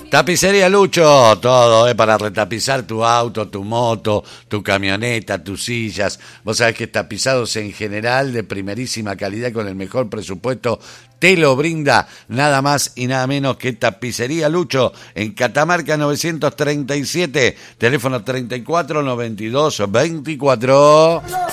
Tapicería Lucho, todo, para retapizar tu auto, tu moto, tu camioneta, tus sillas. Vos sabés que tapizados en general de primerísima calidad con el mejor presupuesto te lo brinda nada más y nada menos que Tapicería Lucho en Catamarca 937, teléfono 34 92 24.